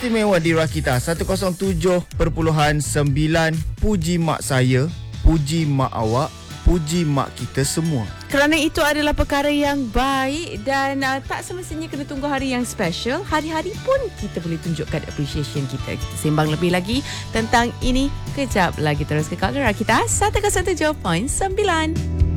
istimewa di Rakita 107.9. Puji mak saya, puji mak awak, puji mak kita semua. Kerana itu adalah perkara yang baik dan tak semestinya kena tunggu hari yang special. Hari-hari pun kita boleh tunjukkan appreciation kita. Kita sembang lebih lagi tentang ini kejap lagi. Terus kekal Rakita 101.9.